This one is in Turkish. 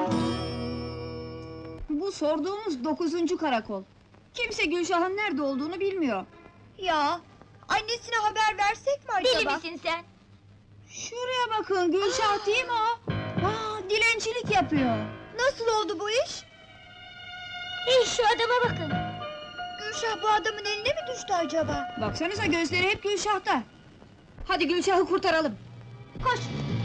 Bu sorduğumuz 9. karakol. Kimse Gülşah'ın nerede olduğunu bilmiyor. Ya, annesine haber versek mi acaba? Deli misin sen? Şuraya bakın, Gülşah değil mi o? Dilencilik yapıyor. Nasıl oldu bu iş? Hey, şu adama bakın! Gülşah bu adamın eline mi düştü acaba? Baksanıza gözleri hep Gülşah'ta. Hadi Gülşah'ı kurtaralım. Koş!